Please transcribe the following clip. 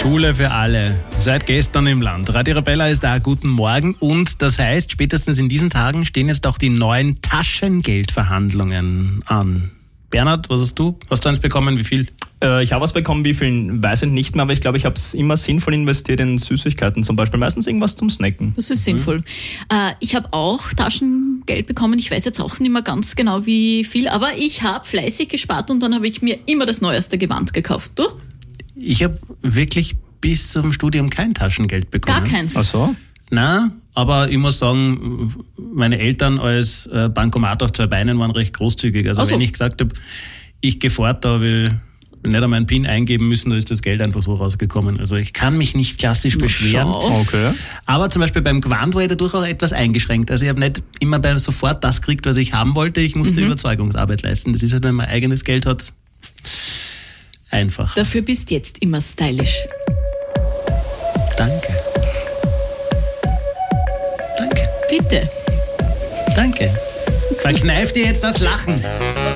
Schule für alle. Seit gestern im Land. Radio Arabella ist da. Guten Morgen. Und das heißt, spätestens in diesen Tagen stehen jetzt auch die neuen Taschengeldverhandlungen an. Bernhard, was hast du? Hast du eins bekommen? Wie viel? Ich habe was bekommen, wie viel weiß ich nicht mehr, aber ich glaube, ich habe es immer sinnvoll investiert in Süßigkeiten zum Beispiel. Meistens irgendwas zum Snacken. Das ist sinnvoll. Ich habe auch Taschengeld bekommen. Ich weiß jetzt auch nicht mehr ganz genau, wie viel, aber ich habe fleißig gespart und dann habe ich mir immer das neueste Gewand gekauft. Du? Ich habe wirklich bis zum Studium kein Taschengeld bekommen. Gar keins. Ach so? Nein, aber ich muss sagen, meine Eltern als Bankomat auf 2 Beinen waren recht großzügig. Also wenn ich gesagt habe, ich gehe fort, da will ich nicht einmal einen PIN eingeben müssen, da ist das Geld einfach so rausgekommen. Also ich kann mich nicht klassisch beschweren. Okay. Aber zum Beispiel beim Gewand war ich dadurch auch etwas eingeschränkt. Also ich habe nicht immer sofort das gekriegt, was ich haben wollte. Ich musste Überzeugungsarbeit leisten. Das ist halt, wenn man eigenes Geld hat, einfach. Dafür bist jetzt immer stylisch. Danke. Bitte. Danke. Verkneif dir jetzt das Lachen.